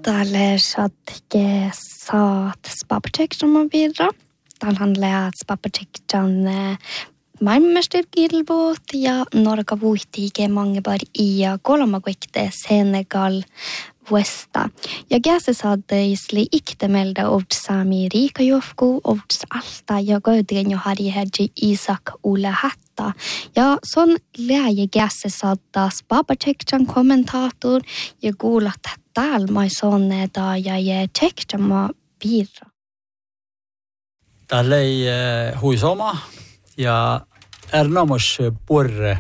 Tälle satke saat Spapaceksan virra. Tällä läät Spapaceksan maailmanmestarikilpailut ja Norge voitti mange par ja kolmakuikte Senegal vuesta. Ja käsi saadisli iktemelda Sami riikajuofku alta ja koitin jo Harri Hedji Isak Ule Hatta. Ja son läge käsi saada Spapaceksan kommentator ja kuulat täällä mai sonne ja tsekkämä piirra. Täällä ei huisoma ja erinomus purre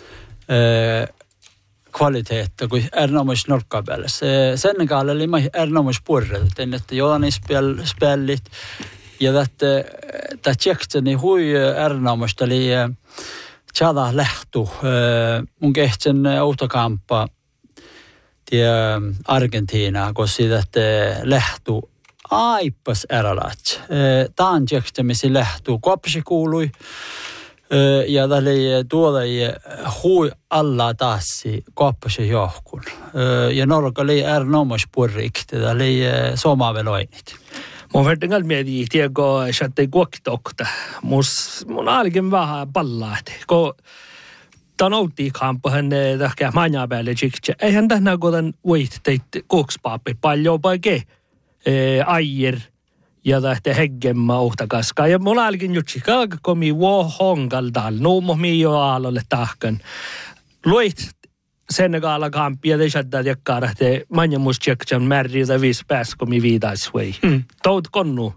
kvaliteetta kuin erinomus norkkapäällä. Senegal oli erinomus purre, että joani spellit ja tämä tsekkäni hui erinomus oli tjada lähtu mun kehtsen autokamppa tie Argentiina, kun siitä lähtu aipas ärälat. Taan tsekstämisi lähtu kopsi kuului ja täli tuolla hui alla taassi kopsi johkun. Ja Norge oli erinomus purrikti, täli somaveloinit. Mun vertingal mieti, tiedätkö, että ei kuoktokta. Mun alkin vähän pallaat, kun tanoutti kampahan tähkä manja päälle tsikse. Eihän tähnä kodan voitteit kokspaapi paljon paike aier ja tähtä heggemmä uhtakaskaa. Ja mulla alkin jutsi kaakakomi hongal nuumo miio aalolle tahkan. Luit Senegala kampi ja teisäätä jakkaara, että manja musta tseksen märri tai viisi pääskomi viidaisvei. Tout konnu.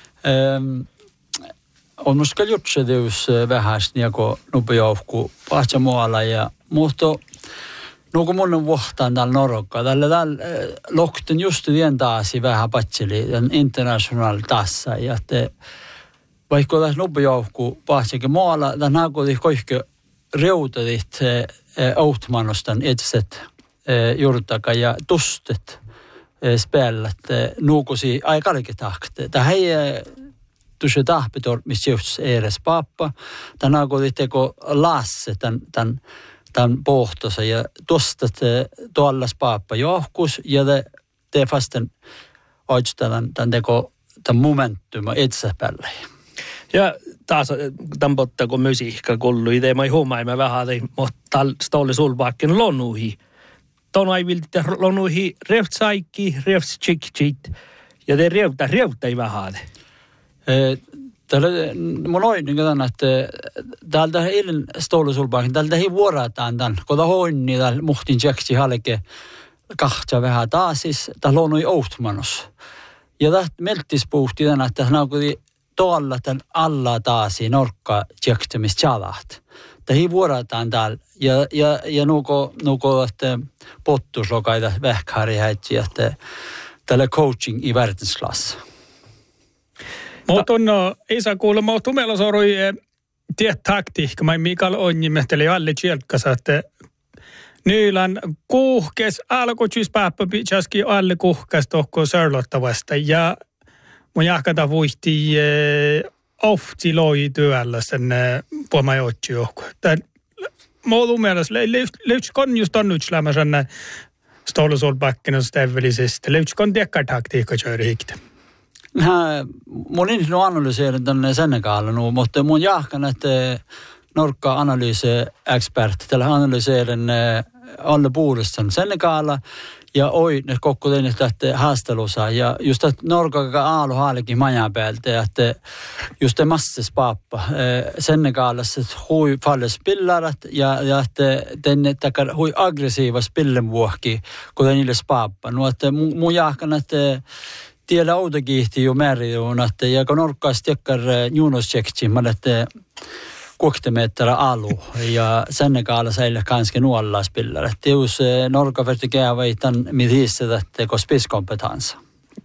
On musta jutsedeus vähäs niinku nupejoukku pahtsa muualla ja mutta nuku mun vuohtaan täällä Norokka. Tällä lokten just vien taasi vähän patseli international tassa ja että vaikka tässä nupejoukku pahtsakin muualla tämän hakuti koihke reutadit outmanostan etset juurtaka ja tustet spellat nukusi aikallekin tahte. Tämä ei tuossa tahpetor, missä just edes pappa. Tämä on teko lasse tämän pohtossa ja tuosta tuollas pappa johkus ja te vasten oikeastaan tämän teko tämän momentuma etsäpälle. Ja taas tämän potta, kun musiikka kullu, itse mä huomaamme vähän, mutta stolle sulpaakin lonnuihin. Tuon ei viltä lonnuihin revtsaikki, revtsikit ja te revtä ei vähän. Mun on niin kuin että täältä eilen stoulusulpaakin, täältä ei vuorataan tämän, kun tämä hoinni täällä muhtin tseksi halke kahtsa vähän taasis, täällä on noin outmanos. Ja tämä melttispuhti tämän, että hän on kuitenkin tuolla tämän alla taasi norkka tsekstämistä tjalaht. Tämä ei vuorataan täällä ja nuko että pottuslokaita vähkäri häitsi, että tällä coaching i världsklass. Mutta ei saa kuulla, mutta meillä sorui tiet taktiikka, mä Mikael Onjimehteli alle tjelkkasa, että nyylän kuhkes alkutsys päppä pitsäski alle kuhkes tohko sörlottavasta ja mun jahkata vuihti ofti loi työllä sen puomajoitsi johku. Mulla mielestä löytsikon just on nyt slämmäsänä stolusolbakkina stävvälisistä, löytsikon tiekkar taktiikka kööri hikti. Mun inte analyserar den Senegal mutta mun jahkan että norkka analyse-expert tällä analyserar alle puolestaan Senegala ja oi ne kokko tein että haastelussa ja just että norkka aalu haalikin majan päältä että just masses pappa Senegalassa hui falles pillarat ja että tänne takar hui aggressiiva spillenvuokki kun niille pappa no että mun jahkan että tiellä autokiihti jo määriin, että ja kun norkkaasti tekkar juunostsekti, mä olette kuoktemeetterä alu ja Senegal säille kanske nuolla spiller. Että jos norka verti käyvä tämän mithissä, että kun spiskompetansa.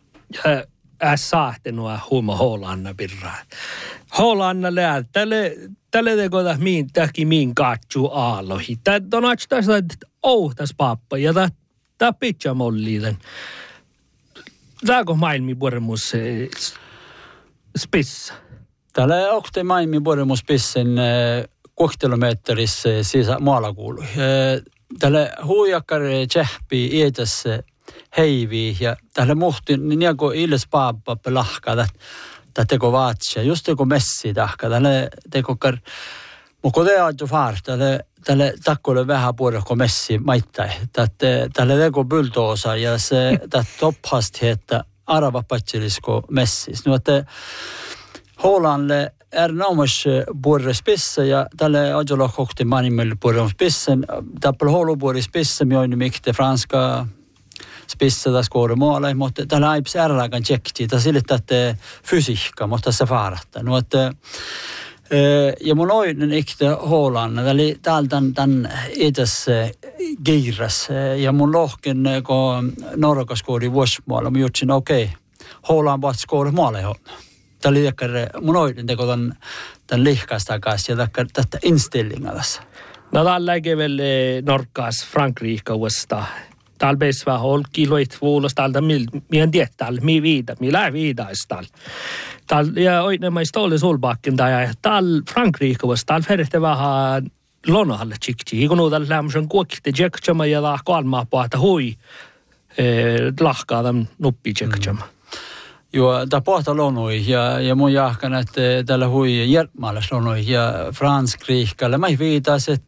Ja saatte nuo huuma Hollanna pirraa. Hollanna lää, tälle tekoda miin katsu aallohi. Tämä on aina ouhtas pappa ja tämä pitää molliiden. Tämäkö maailmi puremus spissa? Täällä okte maailmi puremus spissen 6 kilometrissä maalakuului. Täällä huijakkar tsehpi iätässä heiviä ja tälle muhti niin kuin illes paappa pelahka että teko vaatsia just teko messi tahka tälle teko mutta det är ju fart tälle takkolle vähän puolella messi maittai tälle teko bulldozer ja se topphastighet aravapatsilisko messis nu että Hollandle nomas borre spissa ja tälle ajalla kokti manimel borre spissen tappel holo borre spissa mjön mikte franska spissa där skåra mål mutta tällä aips ärlagan tjekti ta sille että fysiikka mutta se faaratta nu että ja mun oinen ikte Holland eli tän edes giras ja mun lohken kun Norge skåri vuosmål och gjort sin okej Holland var skåra mål i Tämä oli mun oiden teko tämän lihkaista kanssa ja tätä instellinga tässä. No tällä väl Norkas Frankrike vasta. Täällä beis vähän olkiloit vuolos täältä mien tietäällä mi viida mi lää viidaistal. Täällä ja oinen mai stolle solbacken där täällä Frankrike vasta täällä ferte vähän lonahalle chikti. Kun täällä lämsen kuokte jekchama ja la kolma paata hui lahkaa tämän nuppi jekchama. Joo, tämä pohta lonui ja mun jahkan, että tällä hui hjälpmaalais lonui ja Frankrikalle mä viitasit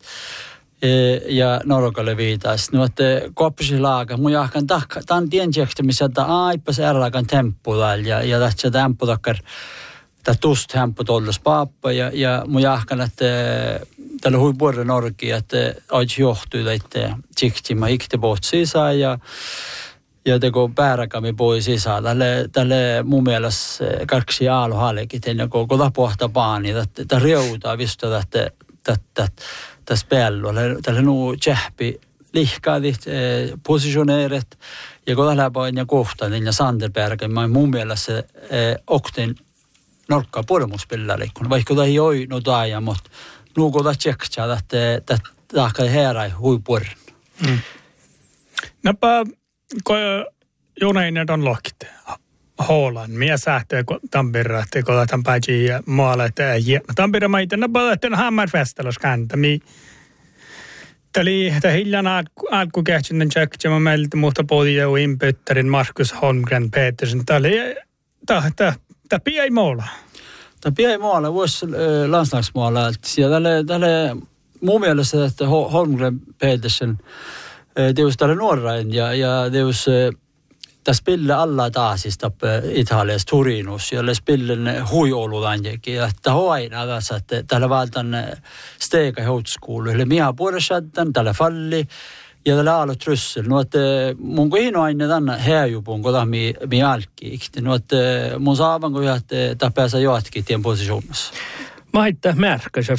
ja Norkalle viitasit. No, että koppisi laaka, mun jahkan tämän tienjekti, missä aipas ärlakan temppu ja tähtsä temppu takkar tämä tust temppu tollas paappa ja mun jahkan, että tällä hui puolella Norki, että aitsi johtui, että tsikti mä ikte poht sisään ja teko pääräkami pois sisään. Tälle mun mielestä kaksi aaluhallekin, ennen kuin pohta paani, että reutaa visto, että spello. Tälle nuu tjähpi lihkaadit, positioneeret, ja kun tällä paini ja kohtaan, ja Sanderbergen, mun mielestä okten norkkaa puolumuspillari, kun vaikka tämä ei ole no taia, mutta nuu kun tämä tjekkää, että tahkaa heräi huipuorin. Napa kun junainen on lohkit Holland, minä sähtee Tampere, että kun tämän pääsi maalle, että Tampere maita, napa että Hammerfestalos käntä. Tämä hiljan alkukähtinen tjekkäämä meiltä muuta podia ja inpyttärin Markus Holmgren Petersen. Tämä pieni muulla. Tämä pieni muulla, vuosi landslagsmåla. Ja tälle mun mielestä, että Holmgren Petersen det är just där norrain ja det är just där spelar alla taasista Italias Torinos ja le spillen huiolulanjekin ja että hoina tässä että tällä valtan stega högskola eller minä puolestaan tällä falli ja tällä alo trussel no että mun kuin aina tänne häjupun kun mi alki no että mun saavan kun että pääsee jotkin tien positionissa mä itse märkäs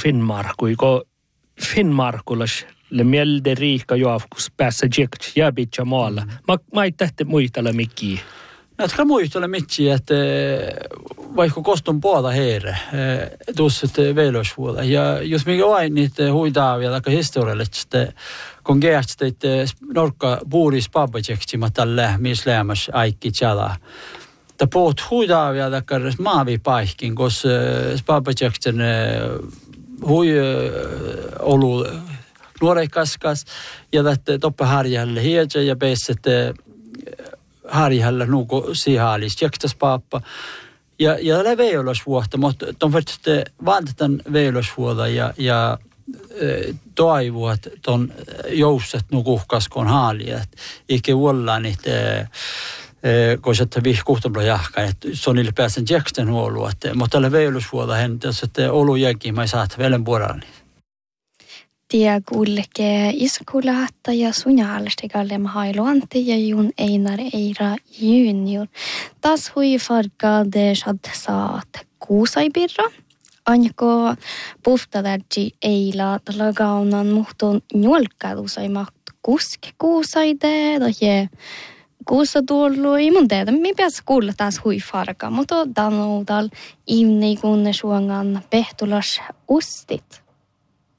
Finnmarkulas le mielde riika joafkus päässä jekt ja bitcha maalla. Mä ei tähti muistella mikkiä. Näetkö muistella mikkiä, että vaikka kostun puolta heire, tuossa veilosvuolla. Ja jos mikä vain niitä huitaa vielä aika historiallisesti, kun gehästä, että norkka puhulis pappajektima tällä, missä lämmäs aikki tjala. Tämä puhut huitaa vielä aika maavipaihkin, koska pappajekten hui olu nuorekaskas ja tätä toppe harjalle hiedä ja beisset harjalle nuuko sihaalis jäktäs paappa. Ja tällä veilosvuotta, mutta on verran vantetan veilosvuotta ja toivuat ton jousset nukuhkas kun haalia. Eikä olla niitä kun se vihkuhtamalla jahka, että se on niille pääsen jäksten huolua. Mutta tällä veilosvuotta että olu jäkin, mä ei saa velen puolella. Tiä kuulke iskulahatta ja sunjaalistikalle mahailuanti ja jun Einar Eira junior. Tas hui farkade shad saat kuusaibirra. Anjako puhtadärji eila talagaunan muhtun njolkadusaimat kuusaide ja kuussa tullut ei mun tehdä. Me pitäisi kuulla taas hui farka, mutta tämän uudal ihminen kunne suongan pehtulas ustit.